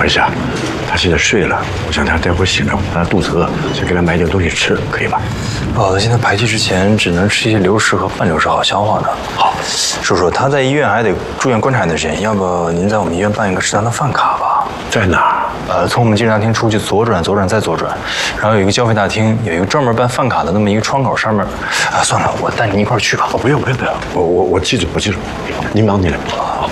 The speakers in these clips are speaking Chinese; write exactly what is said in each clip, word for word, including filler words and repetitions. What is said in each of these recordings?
事啊，他现在睡了，我想他待会儿醒了，他肚子饿，先给他买点东西吃，可以吧？ 不好的，现在排气之前只能吃一些流食和半流食好消化的。好，叔叔，他在医院还得住院观察一段时间，要不您在我们医院办一个食堂的饭卡吧？ 在哪儿？ 呃，从我们健身大厅出去左转，左转再左转，然后有一个交费大厅，有一个专门办饭卡的那么一个窗口，上面，啊，算了，我带您一块儿去吧。 哦，不用不用不用，我我我记住，我记住，你忙你的。好。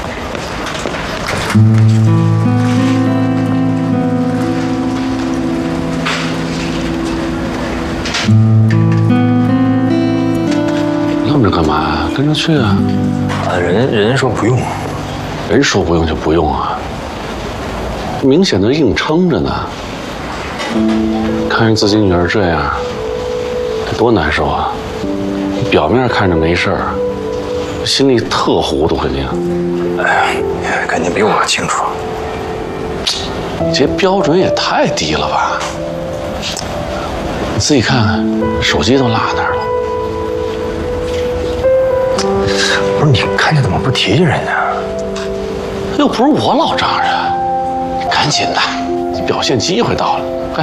愣着干嘛？跟着去啊！ 啊，人人家说不用， 人说不用就不用啊，明显的硬撑着呢。看着自己女儿这样，得多难受啊！表面看着没事儿，心里特糊涂，肯定。 哎呀，肯定比我清楚。 你这标准也太低了吧！你自己看看，手机都落那儿了。 不是，你看着怎么不提提人家？ 又不是我老丈人，你赶紧的，你表现机会到了，快！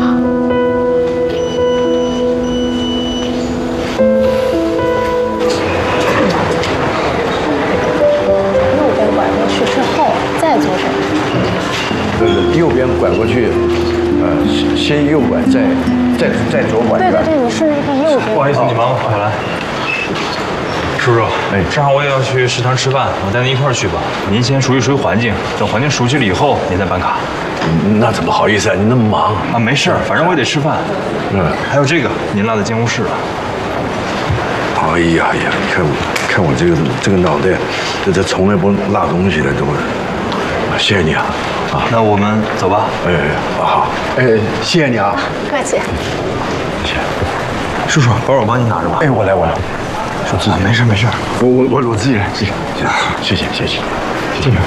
右边拐过去之后再左转。 呃，右边拐过去，呃，先右拐，再再再左拐。 对对对，你顺着这个右边。 不好意思，你忙，我来。叔叔，哎，正好我也要去食堂吃饭，我带您一块儿去吧。您先熟悉熟悉环境，等环境熟悉了以后，您再办卡。 那怎么好意思啊？你那么忙啊，没事儿，反正我也得吃饭。 嗯， 还有这个，您落在监护室了。 哎呀哎呀，你看我，看我这个这个脑袋，这这从来不落东西的，这我，谢谢你啊。啊， 那我们走吧。 哎哎，好，哎，谢谢你啊。 客气。 谢谢。 叔叔，包我帮你拿着吧。 哎，我来我来。 说自己没事没事， 我我我我自己来，自己来。谢谢谢谢谢谢。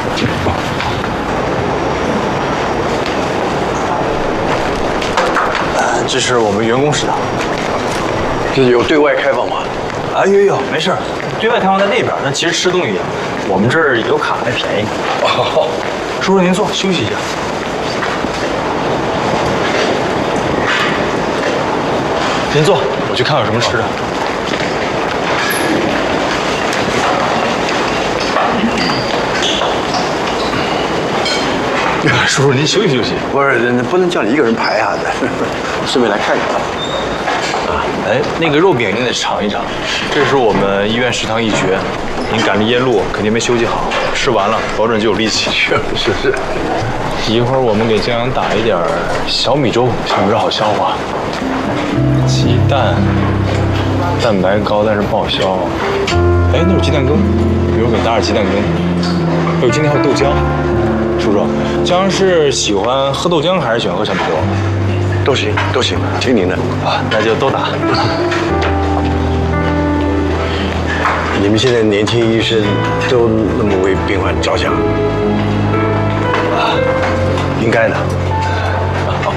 呃，这是我们员工食堂。 这有对外开放吗？ 啊，有有，没事，对外开放在那边，但其实吃东西，我们这儿有卡还便宜。 哦， 叔叔您坐，休息一下。您坐，我去看有什么吃的。叔叔，您休息休息。 不是，不能叫你一个人排啊，顺便来看看。 啊，哎，那个肉饼您得尝一尝，这是我们医院食堂一绝。您赶着夜路，肯定没休息好，吃完了保准就有力气。 是是是。 一会儿我们给江阳打一点小米粥，小米粥好消化。鸡蛋，蛋白高但是不好消。哎，那有鸡蛋羹，一会儿给打点鸡蛋羹。还有今天还有豆浆。叔叔，江阳是喜欢喝豆浆还是喜欢喝小米粥？ 都行都行，听您的啊，那就都打。 你们现在年轻医生都那么为病患着想，啊，应该的。好。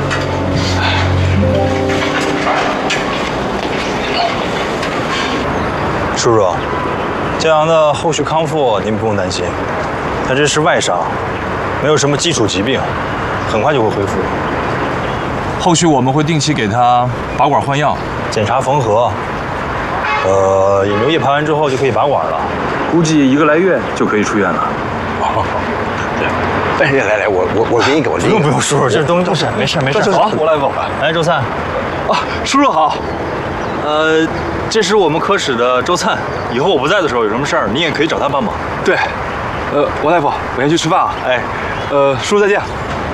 叔叔，江阳的后续康复您不用担心，他这是外伤，没有什么基础疾病，很快就会恢复。后续我们会定期给他拔管换药，检查缝合。呃，引流液排完之后就可以拔管了，估计一个来月就可以出院了。 哦，对，来来来，我我我给你给我拎。 不用不用，叔叔，这东西都是没事没事。好，我来吧。哎，周灿。啊，叔叔好。呃，这是我们科室的周灿，以后我不在的时候有什么事儿，你也可以找他帮忙。 对，呃，王大夫，我先去吃饭啊。 哎， 呃，叔叔再见。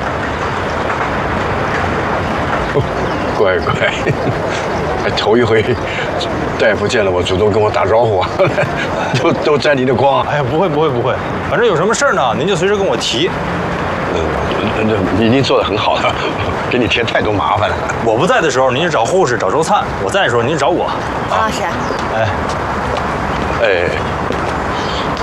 乖乖，还头一回，大夫见了我主动跟我打招呼，都都沾您的光。 哎呀，不会不会不会，反正有什么事儿呢，您就随时跟我提。 嗯，这您做的很好了，给你添太多麻烦了。 我不在的时候，您就找护士找周灿；我在的时候，您找我。 王老师。 哎， 哎。